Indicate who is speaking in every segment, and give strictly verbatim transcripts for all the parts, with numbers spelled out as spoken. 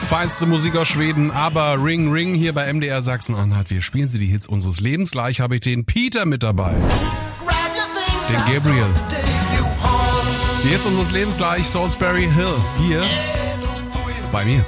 Speaker 1: Feinste Musik aus Schweden, aber Ring Ring hier bei M D R Sachsen-Anhalt. Wir spielen sie die Hits unseres Lebens. Gleich habe ich den Peter mit dabei. Den Gabriel. Die Hits unseres Lebens gleich, Salisbury Hill. Hier bei mir.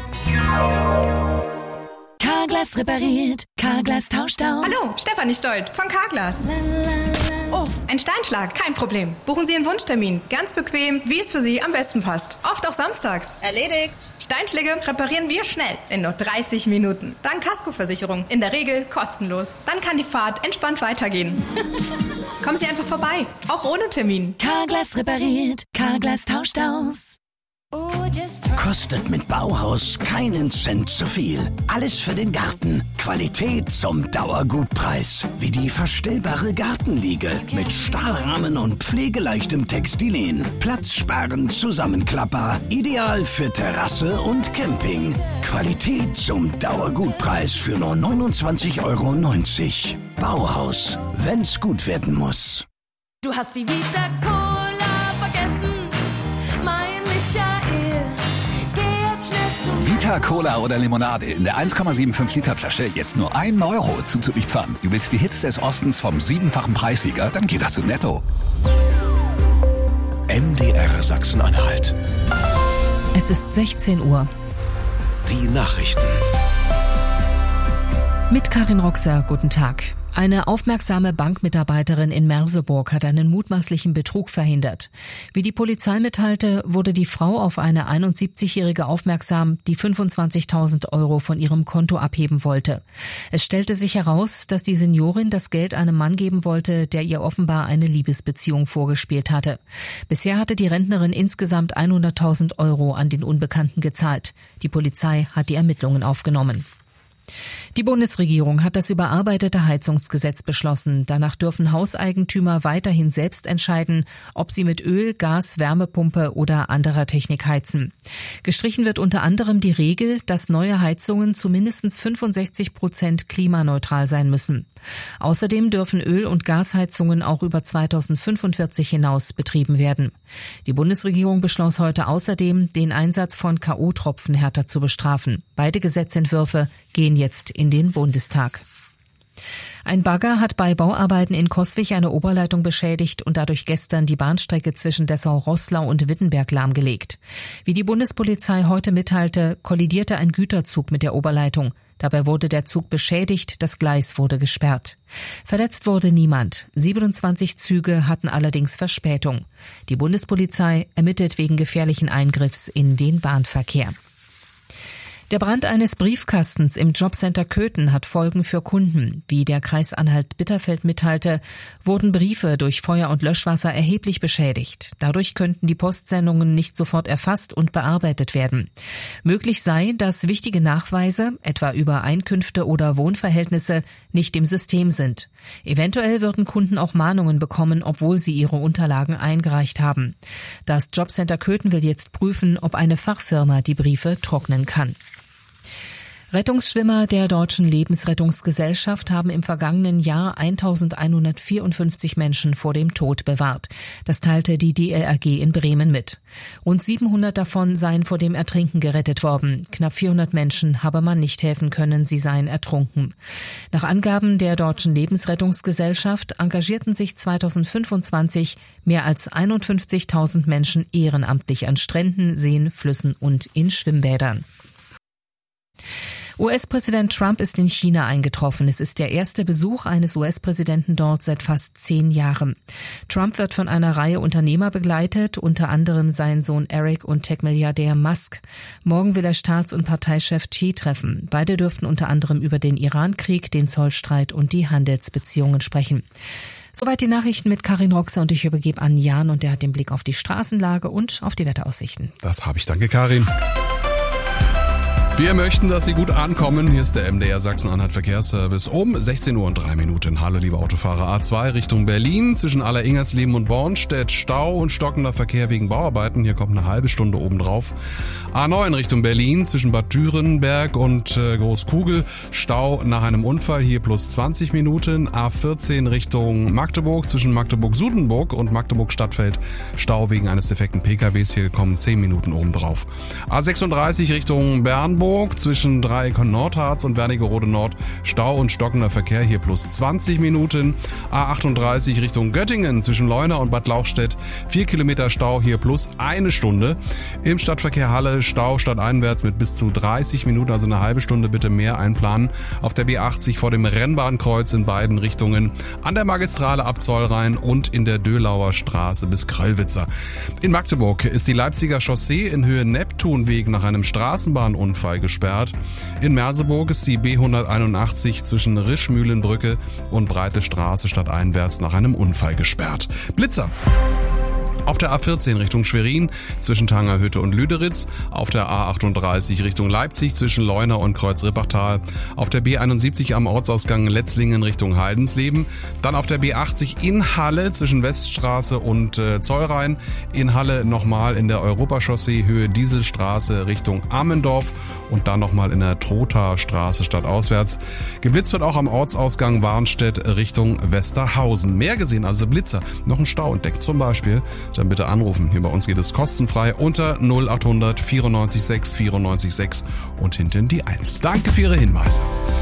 Speaker 2: Carglass repariert, Carglass tauscht aus.
Speaker 3: Hallo, Stefanie Stolt von Carglass. Oh, ein Steinschlag, kein Problem. Buchen Sie einen Wunschtermin. Ganz bequem, wie es für Sie am besten passt. Oft auch samstags.
Speaker 4: Erledigt.
Speaker 3: Steinschläge reparieren wir schnell, in nur dreißig Minuten. Dank Kaskoversicherung, in der Regel kostenlos. Dann kann die Fahrt entspannt weitergehen. Kommen Sie einfach vorbei, auch ohne Termin.
Speaker 2: Carglass repariert, Carglass tauscht aus.
Speaker 5: Kostet mit Bauhaus keinen Cent zu viel. Alles für den Garten. Qualität zum Dauergutpreis. Wie die verstellbare Gartenliege mit Stahlrahmen und pflegeleichtem Textilien. Platzsparend, Zusammenklapper. Ideal für Terrasse und Camping. Qualität zum Dauergutpreis für nur neunundzwanzig Euro neunzig. Bauhaus, wenn's gut werden muss.
Speaker 6: Du hast die Vita Cola vergessen.
Speaker 7: Vita Cola oder Limonade in der eins Komma fünfundsiebzig Liter Flasche jetzt nur ein Euro zuzuliefernd. Du willst die Hits des Ostens vom siebenfachen Preissieger? Dann geht das zu Netto.
Speaker 8: M D R Sachsen-Anhalt.
Speaker 9: Es ist sechzehn Uhr.
Speaker 8: Die Nachrichten.
Speaker 9: Mit Karin Roxer, guten Tag. Eine aufmerksame Bankmitarbeiterin in Merseburg hat einen mutmaßlichen Betrug verhindert. Wie die Polizei mitteilte, wurde die Frau auf eine einundsiebzigjährige aufmerksam, die fünfundzwanzigtausend Euro von ihrem Konto abheben wollte. Es stellte sich heraus, dass die Seniorin das Geld einem Mann geben wollte, der ihr offenbar eine Liebesbeziehung vorgespielt hatte. Bisher hatte die Rentnerin insgesamt hunderttausend Euro an den Unbekannten gezahlt. Die Polizei hat die Ermittlungen aufgenommen. Die Bundesregierung hat das überarbeitete Heizungsgesetz beschlossen. Danach dürfen Hauseigentümer weiterhin selbst entscheiden, ob sie mit Öl, Gas, Wärmepumpe oder anderer Technik heizen. Gestrichen wird unter anderem die Regel, dass neue Heizungen zu mindestens fünfundsechzig Prozent klimaneutral sein müssen. Außerdem dürfen Öl- und Gasheizungen auch über zweitausendfünfundvierzig hinaus betrieben werden. Die Bundesregierung beschloss heute außerdem, den Einsatz von K O-Tropfen härter zu bestrafen. Beide Gesetzentwürfe gehen jetzt in den Bundestag. Ein Bagger hat bei Bauarbeiten in Coswig eine Oberleitung beschädigt und dadurch gestern die Bahnstrecke zwischen Dessau-Roßlau und Wittenberg lahmgelegt. Wie die Bundespolizei heute mitteilte, kollidierte ein Güterzug mit der Oberleitung. Dabei wurde der Zug beschädigt, das Gleis wurde gesperrt. Verletzt wurde niemand. siebenundzwanzig Züge hatten allerdings Verspätung. Die Bundespolizei ermittelt wegen gefährlichen Eingriffs in den Bahnverkehr. Der Brand eines Briefkastens im Jobcenter Köthen hat Folgen für Kunden. Wie der Kreis Anhalt-Bitterfeld mitteilte, wurden Briefe durch Feuer und Löschwasser erheblich beschädigt. Dadurch könnten die Postsendungen nicht sofort erfasst und bearbeitet werden. Möglich sei, dass wichtige Nachweise, etwa über Einkünfte oder Wohnverhältnisse, nicht im System sind. Eventuell würden Kunden auch Mahnungen bekommen, obwohl sie ihre Unterlagen eingereicht haben. Das Jobcenter Köthen will jetzt prüfen, ob eine Fachfirma die Briefe trocknen kann. Rettungsschwimmer der Deutschen Lebensrettungsgesellschaft haben im vergangenen Jahr eintausendeinhundertvierundfünfzig Menschen vor dem Tod bewahrt. Das teilte die D L R G in Bremen mit. Rund siebenhundert davon seien vor dem Ertrinken gerettet worden. Knapp vierhundert Menschen habe man nicht helfen können, sie seien ertrunken. Nach Angaben der Deutschen Lebensrettungsgesellschaft engagierten sich zweitausendfünfundzwanzig mehr als einundfünfzigtausend Menschen ehrenamtlich an Stränden, Seen, Flüssen und in Schwimmbädern. U S-Präsident Trump ist in China eingetroffen. Es ist der erste Besuch eines U S-Präsidenten dort seit fast zehn Jahren. Trump wird von einer Reihe Unternehmer begleitet, unter anderem sein Sohn Eric und Tech-Milliardär Musk. Morgen will er Staats- und Parteichef Xi treffen. Beide dürften unter anderem über den Iran-Krieg, den Zollstreit und die Handelsbeziehungen sprechen. Soweit die Nachrichten mit Karin Roxer und ich übergebe an Jan und der hat den Blick auf die Straßenlage und auf die Wetteraussichten.
Speaker 1: Das habe ich, danke Karin. Wir möchten, dass Sie gut ankommen. Hier ist der M D R Sachsen-Anhalt Verkehrsservice um sechzehn Uhr und drei Minuten. Hallo liebe Autofahrer. A zwei Richtung Berlin zwischen Aller-Ingersleben und Bornstedt. Stau und stockender Verkehr wegen Bauarbeiten. Hier kommt eine halbe Stunde obendrauf. A neun Richtung Berlin zwischen Bad Dürrenberg und äh, Großkugel. Stau nach einem Unfall. Hier plus zwanzig Minuten. A vierzehn Richtung Magdeburg zwischen Magdeburg-Sudenburg und Magdeburg-Stadtfeld. Stau wegen eines defekten P K Ws. Hier kommen zehn Minuten obendrauf. A sechsunddreißig Richtung Bernburg Magdeburg zwischen Dreieck und Nordharz und Wernigerode Nord Stau und stockender Verkehr, hier plus zwanzig Minuten. A achtunddreißig Richtung Göttingen zwischen Leuna und Bad Lauchstädt, vier Kilometer Stau, hier plus eine Stunde. Im Stadtverkehr Halle Stau stadteinwärts mit bis zu dreißig Minuten, also eine halbe Stunde bitte mehr einplanen. Auf der B achtzig vor dem Rennbahnkreuz in beiden Richtungen, an der Magistrale ab Zollrhein und in der Dölauer Straße bis Kröllwitzer. In Magdeburg ist die Leipziger Chaussee in Höhe Neptunweg nach einem Straßenbahnunfall gesperrt. In Merseburg ist die B hunderteinundachtzig zwischen Rischmühlenbrücke und Breite Straße stadteinwärts nach einem Unfall gesperrt. Blitzer. Auf der A vierzehn Richtung Schwerin zwischen Tangerhütte und Lüderitz, auf der A achtunddreißig Richtung Leipzig zwischen Leuna und Kreuz-Rippertal, auf der B einundsiebzig am Ortsausgang Letzlingen Richtung Heidensleben, dann auf der B achtzig in Halle zwischen Weststraße und äh, Zollrhein, in Halle nochmal in der Europachaussee Höhe Dieselstraße Richtung Ammendorf und dann nochmal in der Trothaer Straße stadtauswärts. Geblitzt wird auch am Ortsausgang Warnstedt Richtung Westerhausen. Mehr gesehen, also Blitzer, noch ein Stau entdeckt zum Beispiel, dann bitte anrufen. Hier bei uns geht es kostenfrei unter null achthundert vierundneunzig sechs vierundneunzig sechs und hinten die eins. Danke für Ihre Hinweise.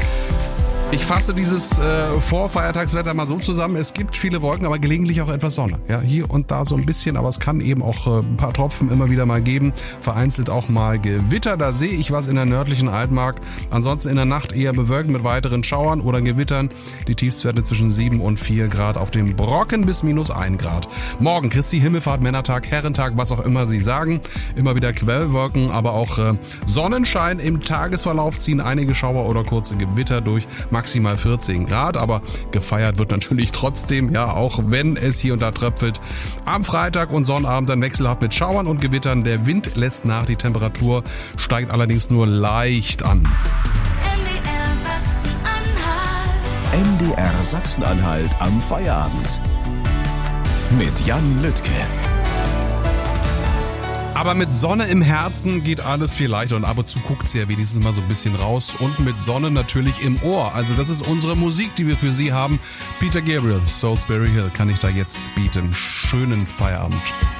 Speaker 1: Ich fasse dieses äh, Vorfeiertagswetter mal so zusammen. Es gibt viele Wolken, aber gelegentlich auch etwas Sonne. Ja, hier und da so ein bisschen, aber es kann eben auch äh, ein paar Tropfen immer wieder mal geben. Vereinzelt auch mal Gewitter. Da sehe ich was in der nördlichen Altmark. Ansonsten in der Nacht eher bewölkt mit weiteren Schauern oder Gewittern. Die Tiefstwerte zwischen sieben und vier Grad auf dem Brocken bis minus ein Grad. Morgen Christi Himmelfahrt, Männertag, Herrentag, was auch immer Sie sagen. Immer wieder Quellwolken, aber auch äh, Sonnenschein. Im Tagesverlauf ziehen einige Schauer oder kurze Gewitter durch. Maximal vierzehn Grad, aber gefeiert wird natürlich trotzdem, ja, auch wenn es hier und da tröpfelt. Am Freitag und Sonnabend dann wechselhaft mit Schauern und Gewittern. Der Wind lässt nach, die Temperatur steigt allerdings nur leicht an.
Speaker 8: M D R Sachsen-Anhalt am Feierabend. Mit Jan Lüttke.
Speaker 1: Aber mit Sonne im Herzen geht alles viel leichter und ab und zu guckt sie ja wenigstens mal so ein bisschen raus und mit Sonne natürlich im Ohr. Also das ist unsere Musik, die wir für Sie haben. Peter Gabriel, Salisbury Hill kann ich da jetzt bieten. Schönen Feierabend.